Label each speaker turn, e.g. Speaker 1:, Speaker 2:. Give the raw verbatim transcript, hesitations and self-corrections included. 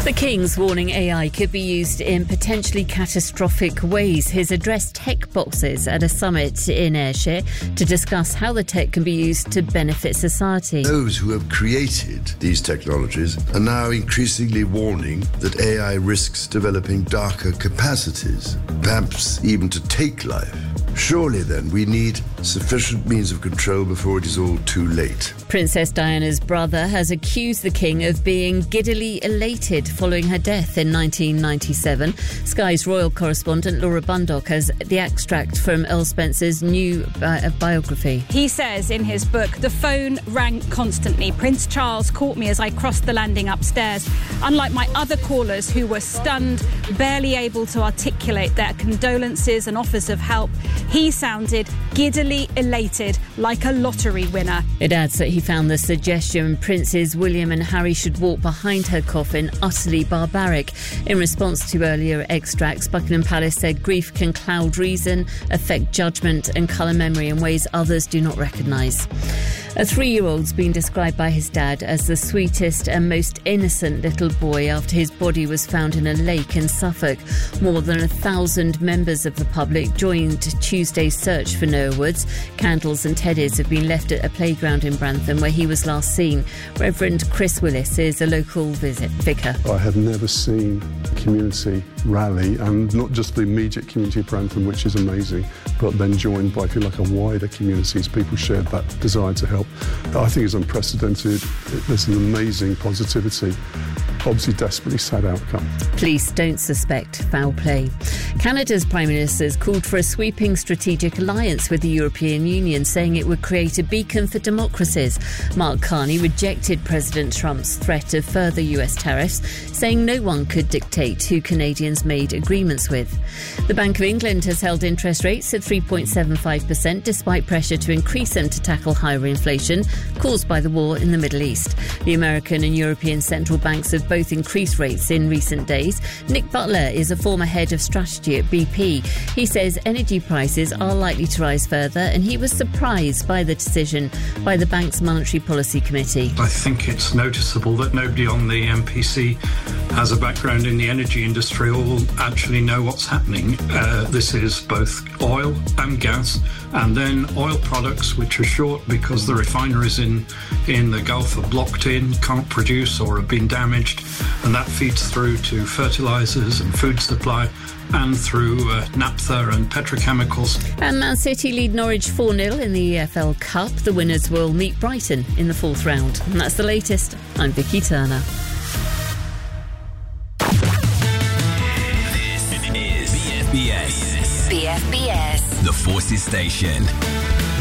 Speaker 1: The King's warning A I could be used in potentially catastrophic ways. His addressed tech bosses at a summit in Ayrshire to discuss how the tech can be used to benefit society.
Speaker 2: Those who have created these technologies are now increasingly warning that A I risks developing darker capacities, perhaps even to take life. Surely, then, we need sufficient means of control before it is all too late.
Speaker 1: Princess Diana's brother has accused the King of being giddily elated following her death in nineteen ninety-seven. Sky's royal correspondent Laura Bundock has the extract from Earl Spencer's new bi- biography.
Speaker 3: He says in his book, "The phone rang constantly. Prince Charles caught me as I crossed the landing upstairs. Unlike my other callers who were stunned, barely able to articulate their condolences and offers of help, he sounded giddily elated, like a lottery winner."
Speaker 1: It adds that he found the suggestion Princes William and Harry should walk behind her coffin utterly barbaric. In response to earlier extracts, Buckingham Palace said grief can cloud reason, affect judgment and colour memory in ways others do not recognise. A three-year-old's been described by his dad as the sweetest and most innocent little boy after his body was found in a lake in Suffolk. More than a thousand members of the public joined Tuesday's search for Noah Woods. Candles and teddies have been left at a playground in Brantham where he was last seen. Reverend Chris Willis is a local visit vicar.
Speaker 4: I have never seen a community rally, and not just the immediate community of Brantham, which is amazing, but then joined by, if you like, a wider community as people shared that desire to help. I think it's unprecedented. There's an amazing positivity. Obviously desperately sad outcome.
Speaker 1: Police don't suspect foul play. Canada's Prime Minister has called for a sweeping strategic alliance with the European Union, saying it would create a beacon for democracies. Mark Carney rejected President Trump's threat of further U S tariffs, saying no one could dictate who Canadians made agreements with. The Bank of England has held interest rates at three point seven five percent despite pressure to increase them to tackle higher inflation caused by the war in the Middle East. The American and European central banks have both increased rates in recent days. Nick Butler is a former head of strategy at B P. He says energy prices are likely to rise further, and he was surprised by the decision by the bank's Monetary Policy Committee.
Speaker 5: I think it's noticeable that nobody on the M P C has a background in the energy industry or will actually know what's happening. Uh, this is both oil and gas, and then oil products which are short because the refineries in, in the Gulf are blocked in, can't produce or have been damaged, and that feeds through to fertilisers and food supply and through uh, naphtha and petrochemicals.
Speaker 1: And Man City lead Norwich four nil in the E F L Cup. The winners will meet Brighton in the fourth round. And that's the latest. I'm Vicky Turner.
Speaker 6: This is B F B S.
Speaker 7: B F B S.
Speaker 6: The Forces Station.